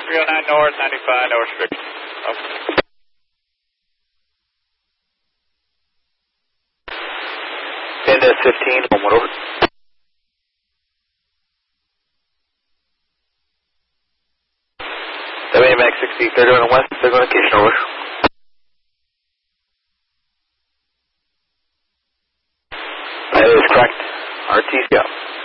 309 north, 95, no restriction. Okay. 10-15, one more over. WMX 60, 31 west, signal location, over. That is correct. RT's go.